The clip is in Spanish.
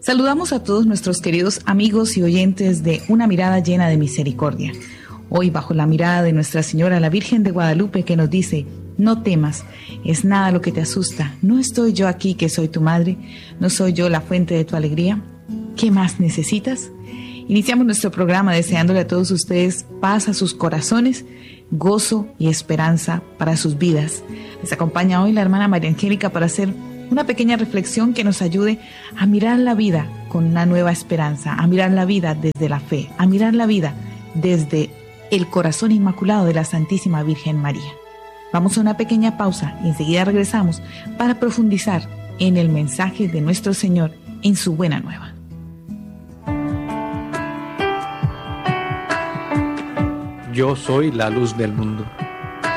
Saludamos a todos nuestros queridos amigos y oyentes de Una Mirada Llena de Misericordia. Hoy bajo la mirada de Nuestra Señora, la Virgen de Guadalupe, que nos dice: no temas, es nada lo que te asusta. ¿No estoy yo aquí que soy tu madre? ¿No soy yo la fuente de tu alegría? ¿Qué más necesitas? Iniciamos nuestro programa deseándole a todos ustedes paz a sus corazones, gozo y esperanza para sus vidas. Les acompaña hoy la hermana María Angélica para hacer una pequeña reflexión que nos ayude a mirar la vida con una nueva esperanza, a mirar la vida desde la fe, a mirar la vida desde el corazón inmaculado de la Santísima Virgen María. Vamos a una pequeña pausa y enseguida regresamos para profundizar en el mensaje de nuestro Señor en su buena nueva. Yo soy la luz del mundo.